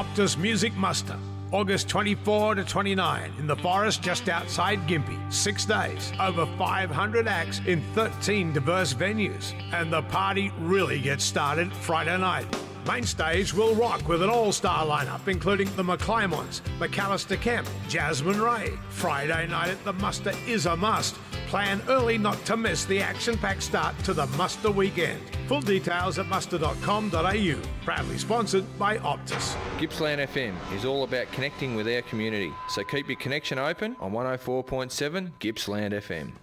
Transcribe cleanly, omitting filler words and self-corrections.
Optus Music Muster, August 24 to 29 in the forest just outside Gympie. 6 days, over 500 acts in 13 diverse venues. And the party really gets started Friday night. Main stage will rock with an all-star lineup including the McClymonds, McAllister Kemp, Jasmine Ray. Friday night at the Muster is a must. Plan early not to miss the action-packed start to the Muster weekend. Full details at muster.com.au. Proudly sponsored by Optus. Gippsland FM is all about connecting with our community. So keep your connection open on 104.7 Gippsland FM.